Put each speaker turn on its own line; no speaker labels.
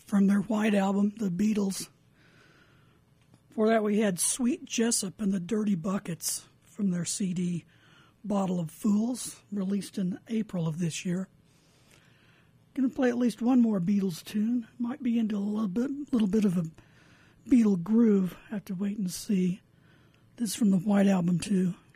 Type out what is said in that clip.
from their White Album, The Beatles. Before that, we had Sweet Jessup and the Dirty Buckets from their CD, Bottle of Fools, released in April of this year. Going to play at least one more Beatles tune. Might be into a little bit of a Beatle groove. Have to wait and see. This is from the White Album too.